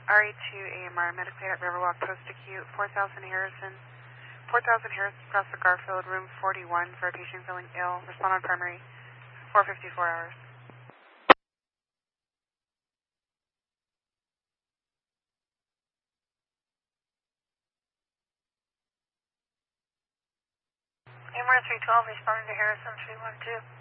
RE2 AMR, medically at Riverwalk, post acute, 4000 Harrison. 4000 Harrison across the Garfield, room 41 for a patient feeling ill. Respond on primary, 454 hours. AMR 312, responding to Harrison 312.